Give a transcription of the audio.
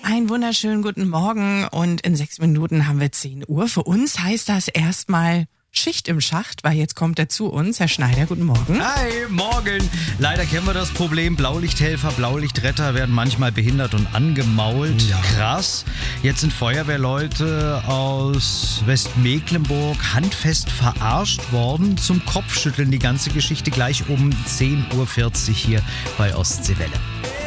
einen wunderschönen guten Morgen und in 6 Minuten haben wir 10 Uhr. Für uns heißt das erstmal Schicht im Schacht, weil jetzt kommt er zu uns. Herr Schneider, guten Morgen. Hi, morgen. Leider kennen wir das Problem. Blaulichthelfer, Blaulichtretter werden manchmal behindert und angemault. Ja. Krass. Jetzt sind Feuerwehrleute aus Westmecklenburg handfest verarscht worden. Zum Kopfschütteln die ganze Geschichte gleich um 10.40 Uhr hier bei Ostseewelle.